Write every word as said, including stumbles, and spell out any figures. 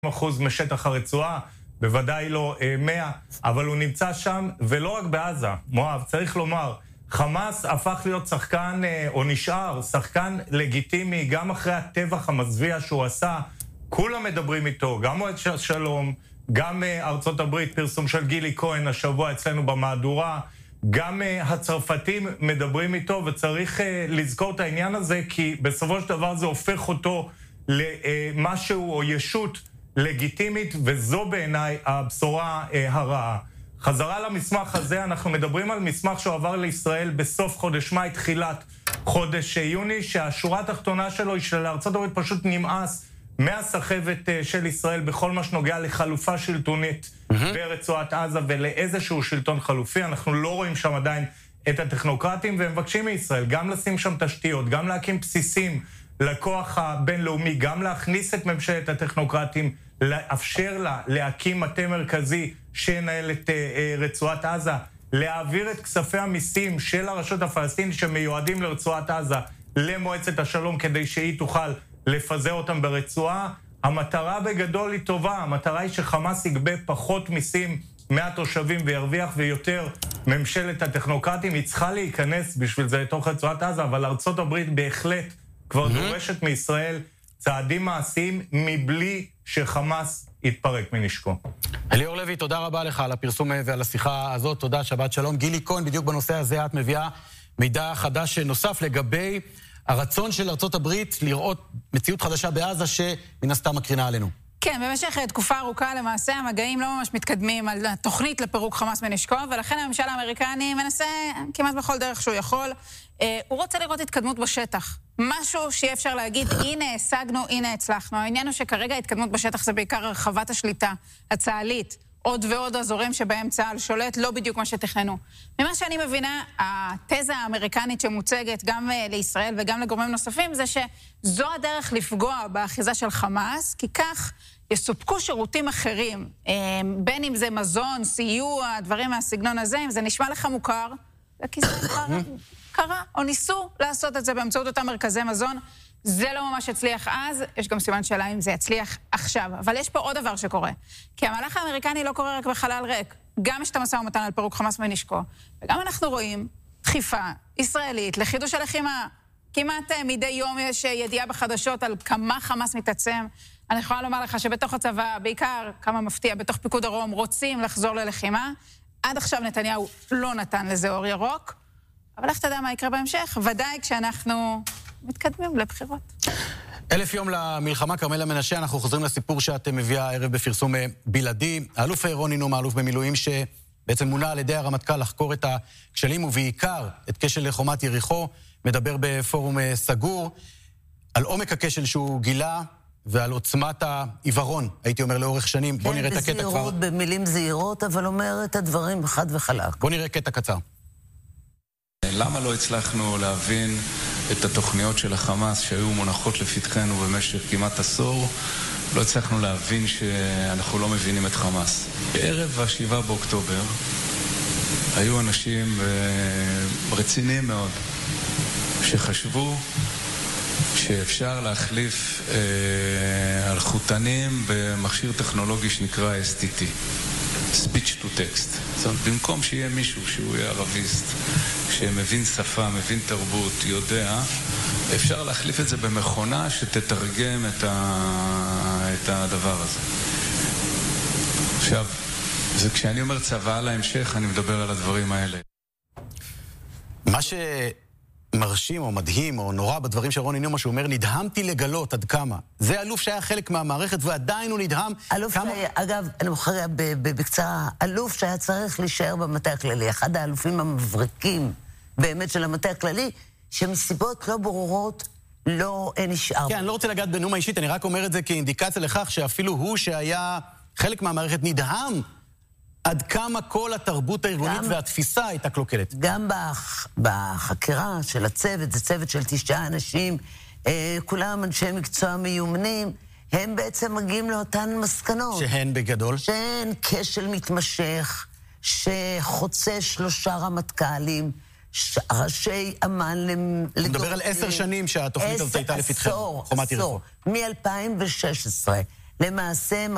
אחוז משטח הרצועה, בוודאי לא מאה, אבל הוא נמצא שם, ולא רק בעזה, מואב, צריך לומר, חמאס הפך להיות שחקן, או נשאר, שחקן לגיטימי, גם אחרי הטבח המזוויע שהוא עשה, כולם מדברים איתו, גם מועצת שלום, גם ארצות הברית, פרסום של גילי כהן השבוע אצלנו במהדורה, גם הצרפתים מדברים איתו, וצריך לזכור את העניין הזה, כי בסופו של דבר זה הופך אותו למשהו או ישות לגיטימית, וזו בעיניי הבשורה הרעה. חזרה למסמך הזה, אנחנו מדברים על מסמך שעבר לישראל בסוף חודש מאי, תחילת חודש יוני, שהשורה התחתונה שלו היא שלארצות הברית פשוט נמאס מהסחבת של ישראל בכל מה שנוגע לחלופה שלטונית mm-hmm. ברצועת עזה ולאיזשהו שלטון חלופי. אנחנו לא רואים שם עדיין את הטכנוקרטים, והם מבקשים מישראל גם לשים שם תשתיות, גם להקים בסיסים לכוח הבינלאומי, גם להכניס את ממשלת הטכנוקרטים, לאפשר לה להקים מטה מרכזי שינהל את רצועת עזה, להעביר את כספי המיסים של הרשות הפלסטינית שמיועדים לרצועת עזה למועצת השלום, כדי שהיא תוכל לפזר אותם ברצועה. המטרה בגדול היא טובה, המטרה היא שחמאס יגבה פחות מיסים מהתושבים וירוויח, ויותר ממשלת הטכנוקרטים. היא צריכה להיכנס בשביל זה לתוך רצועת עזה, אבל ארצות הברית בהחלט כבר mm-hmm. דורשת מישראל צעדים מעשיים מבלי שחמאס יתפרק מנשקו. אליאור לוי, תודה רבה לך על הפרסום ועל השיחה הזאת. תודה, שבת שלום. גילי כהן, בדיוק בנושא הזה את מביאה מידע חדש נוסף לגבי הרצון של ארצות הברית לראות מציאות חדשה בעזה שמן הסתם מקרינה עלינו. כן, במשך תקופה ארוכה למעשה המגעים לא ממש מתקדמים על התוכנית לפירוק חמאס מנשקו, ולכן הממשל האמריקני מנסה כמעט בכל דרך שהוא יכול. הוא רוצה לראות התקדמות בשטח. משהו שיהיה אפשר להגיד, הנה השגנו, הנה הצלחנו. העניין הוא שכרגע התקדמות בשטח זה בעיקר הרחבת השליטה הצה"לית, עוד ועוד אזורים שבהם צה"ל שולט, לא בדיוק מה שתכננו. ממה שאני מבינה, התזה האמריקנית שמוצגת גם לישראל וגם לגורמים נוספים, זה שזו הדרך לפגוע באחיזה של חמאס, כי כך יסופקו שירותים אחרים, בין אם זה מזון, סיוע, דברים מהסגנון הזה, אם זה נשמע לך מוכר, כי זה כבר קרה, או ניסו לעשות את זה באמצעות אותם מרכזי מזון, זה לא ממש הצליח אז, יש גם סימן שאלה אם זה יצליח עכשיו. אבל יש פה עוד דבר שקורה. כי המהלך האמריקני לא קורה רק בחלל ריק. גם יש את המשא ומתן על פירוק חמאס מנשקו. וגם אנחנו רואים דחיפה ישראלית לחידוש הלחימה. כמעט מדי יום יש ידיעה בחדשות על כמה חמאס מתעצם. אני יכולה לומר לך שבתוך הצבא, בעיקר, כמה מפתיע, בתוך פיקוד דרום, רוצים לחזור ללחימה. עד עכשיו נתניהו לא נתן לזה אור ירוק. אבל איך תדע מה יקרה בהמשך? ודאי כשאנחנו מתקדמים לבחירות. אלף יום למלחמה, כרמלה מנשה, אנחנו חוזרים לסיפור שאת מביאה הערב בפרסום בלעדי. האלוף רוני נומה, האלוף במילואים, שבעצם מונה על ידי הרמטכ"ל לחקור את הכשלים, ובעיקר את כשל לחומת יריחו, מדבר בפורום סגור, על עומק הכשל שהוא גילה, ועל עוצמת העיוורון, הייתי אומר, לאורך שנים. כן, בוא נראה את הקטע כבר. בזהירות, במילים זהירות, אבל אומר את הדברים חד וחלק. בוא נראה קטע קצר. למה לא הצלחנו להבין את התוכניות של החמאס שהיו מונחות לפתחנו במשך כמעט עשור? לא הצלחנו להבין שאנחנו לא מבינים את חמאס. בערב השבעה באוקטובר היו אנשים רציניים מאוד שחשבו שאפשר להחליף אה, אלחוטנים במכשיר טכנולוגי שנקרא אס טי טי, Speech to Text. זאת אומרת, במקום שיהיה מישהו שהוא יהיה ערביסט, שמבין שפה, מבין תרבות, יודע, אפשר להחליף את זה במכונה שתתרגם את, ה... את הדבר הזה. עכשיו, זה כשאני אומר צבא להמשך, אני מדבר על הדברים האלה. מה ש... מרשים או מדהים או נורא בדברים של רוני נומה, שהוא אומר, נדהמתי לגלות עד כמה. זה אלוף שהיה חלק מהמערכת ועדיין הוא נדהם. אלוף כמה... שהיה, אגב, אני מוכרח בקצרה, אלוף שהיה צריך להישאר במטה הכללי, אחד האלופים המבריקים באמת של המטה הכללי, שמסיבות לא ברורות לא נשאר. כן, אני לא רוצה לגעת בנומה אישית, אני רק אומר את זה כאינדיקציה לכך שאפילו הוא שהיה חלק מהמערכת נדהם עד כמה כל התרבות הארגונית גם, והתפיסה הייתה קלוקלת. גם בח, בחקירה של הצוות, זה צוות של תשעה אנשים, אה, כולם אנשי מקצוע מיומנים, הם בעצם מגיעים לאותן מסקנות. שהן בגדול? שהן כשל מתמשך, שחוצה שלושה רמטכ"לים, ראשי אמן לדורותיהם. הוא מדבר על עשר שנים שהתוכנית הזאת הייתה לפתחם. עשור, עשור, מ-אלפיים ושש עשרה. למעשה,